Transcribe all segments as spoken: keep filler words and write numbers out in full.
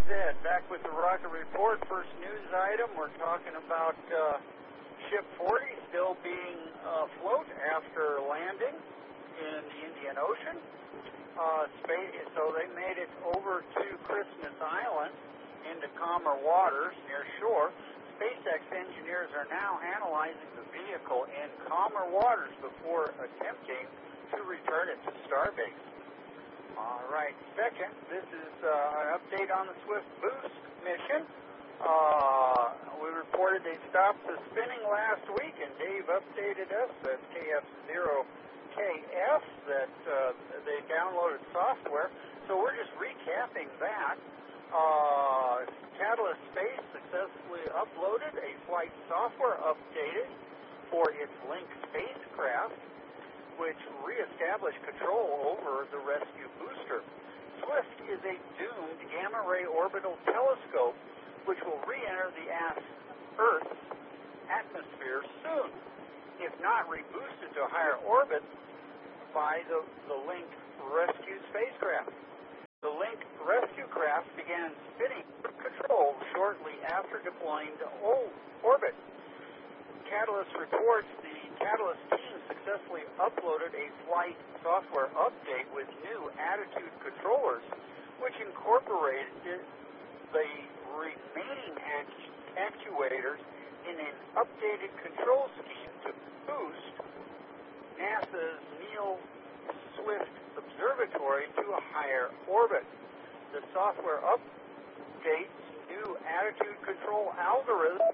Ed, back with the Rocket Report. First news item, we're talking about uh, Ship forty still being afloat after landing in the Indian Ocean. Uh, space, so they made it over to Christmas Island into calmer waters near shore. SpaceX engineers are now analyzing the vehicle in calmer waters before attempting to return it to Starbase. All right, second, this is uh, an update on the Swift Boost mission. Uh, we reported they stopped the spinning last week, and Dave updated us at K F zero K F that uh, they downloaded software. So we're just recapping that. Uh, Catalyst Space successfully uploaded a flight software updated for its Link spacecraft, which reestablished control over the rescue booster. Swift is a doomed gamma-ray orbital telescope which will re-enter the Earth's atmosphere soon, if not reboosted to a higher orbit by the, the Link rescue spacecraft. The Link rescue craft began spinning control shortly after deploying to orbit. Catalyst reports the Catalyst team successfully uploaded a flight software update with new attitude controllers, which incorporated the remaining act- actuators in an updated control scheme to boost NASA's Neil Swift Observatory to a higher orbit. The software updates new attitude control algorithms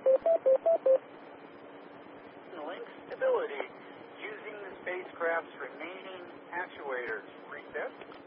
Link stability using the spacecraft's remaining actuators. Reset.